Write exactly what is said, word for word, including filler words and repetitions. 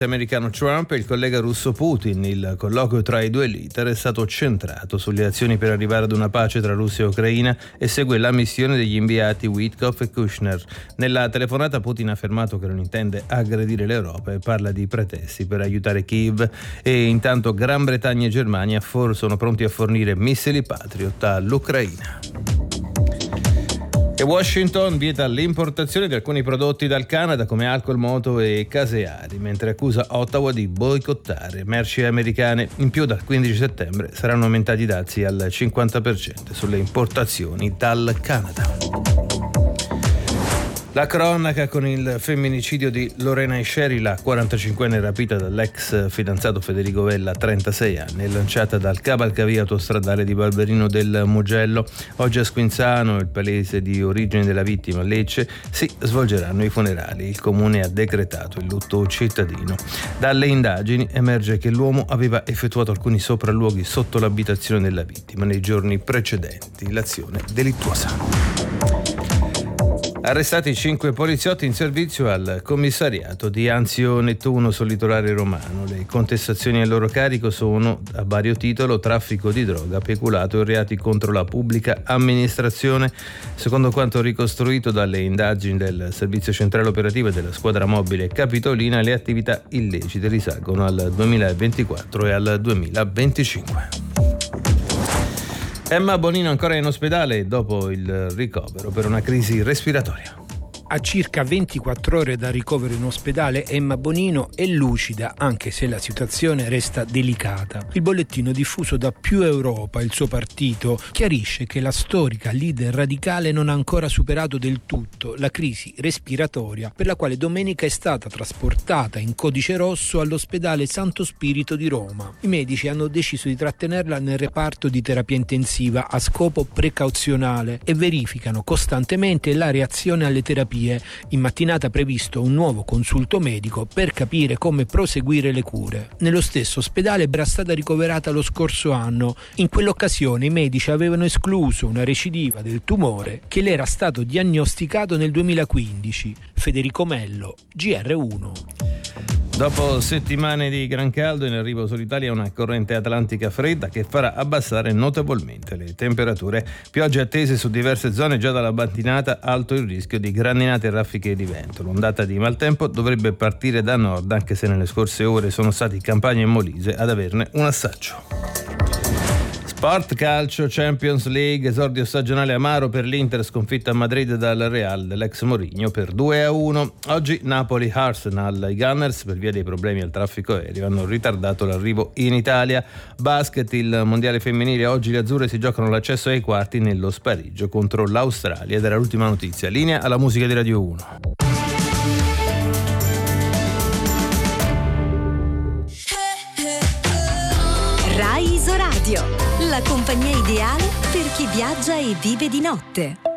Americano Trump e il collega russo Putin. Il colloquio tra i due leader è stato centrato sulle azioni per arrivare ad una pace tra Russia e Ucraina e segue la missione degli inviati Witkoff e Kushner. Nella telefonata Putin ha affermato che non intende aggredire l'Europa e parla di pretesti per aiutare Kiev, e intanto Gran Bretagna e Germania for- sono pronti a fornire missili Patriot all'Ucraina. E Washington vieta l'importazione di alcuni prodotti dal Canada come alcol, moto e caseari, mentre accusa Ottawa di boicottare merci americane. In più, dal quindici settembre saranno aumentati i dazi al cinquanta per cento sulle importazioni dal Canada. La cronaca con il femminicidio di Lorena Esceri, la quarantacinquenne rapita dall'ex fidanzato Federico Vella, trentasei anni, è lanciata dal cavalcavia autostradale di Barberino del Mugello. Oggi a Squinzano, il paese di origine della vittima, a Lecce, si svolgeranno i funerali. Il comune ha decretato il lutto cittadino. Dalle indagini emerge che l'uomo aveva effettuato alcuni sopralluoghi sotto l'abitazione della vittima nei giorni precedenti l'azione delittuosa. Arrestati cinque poliziotti in servizio al commissariato di Anzio Nettuno sul litorale romano. Le contestazioni a loro carico sono, a vario titolo, traffico di droga, peculato e reati contro la pubblica amministrazione. Secondo quanto ricostruito dalle indagini del Servizio Centrale Operativo e della Squadra Mobile Capitolina, le attività illecite risalgono al duemilaventiquattro e al duemilaventicinque. Emma Bonino ancora in ospedale dopo il ricovero per una crisi respiratoria. A circa ventiquattro ore dal ricovero in ospedale, Emma Bonino è lucida, anche se la situazione resta delicata. Il bollettino diffuso da Più Europa, il suo partito, chiarisce che la storica leader radicale non ha ancora superato del tutto la crisi respiratoria, per la quale domenica è stata trasportata in codice rosso all'ospedale Santo Spirito di Roma. I medici hanno deciso di trattenerla nel reparto di terapia intensiva a scopo precauzionale e verificano costantemente la reazione alle terapie. In mattinata previsto un nuovo consulto medico per capire come proseguire le cure. Nello stesso ospedale era stata ricoverata lo scorso anno. In quell'occasione i medici avevano escluso una recidiva del tumore che le era stato diagnosticato nel duemilaquindici. Federico Mello, G R uno. Dopo settimane di gran caldo, in arrivo sull'Italia una corrente atlantica fredda che farà abbassare notevolmente le temperature. Piogge attese su diverse zone già dalla mattinata, alto il rischio di grandinate e raffiche di vento. L'ondata di maltempo dovrebbe partire da nord, anche se nelle scorse ore sono stati Campania e Molise ad averne un assaggio. Sport calcio, Champions League, esordio stagionale amaro per l'Inter, sconfitta a Madrid dal Real dell'ex Mourinho per due a uno. Oggi Napoli-Arsenal. I Gunners, per via dei problemi al traffico aereo, hanno ritardato l'arrivo in Italia. Basket, il mondiale femminile, oggi le azzurre si giocano l'accesso ai quarti nello spareggio contro l'Australia. Ed era l'ultima notizia. Linea alla musica di Radio uno. Rai Isoradio, la compagnia ideale per chi viaggia e vive di notte.